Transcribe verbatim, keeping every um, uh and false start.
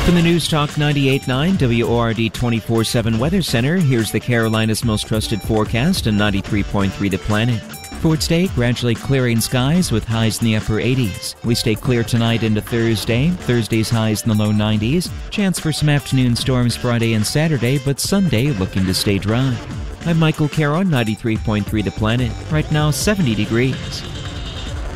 From the News Talk ninety-eight point nine W O R D twenty-four seven Weather Center, here's the Carolinas' most trusted forecast and ninety-three point three The Planet. For today, gradually clearing skies with highs in the upper eighties. We stay clear tonight into Thursday. Thursday's highs in the low nineties. Chance for some afternoon storms Friday and Saturday, but Sunday looking to stay dry. I'm Michael Caro, ninety-three point three The Planet. Right now, seventy degrees.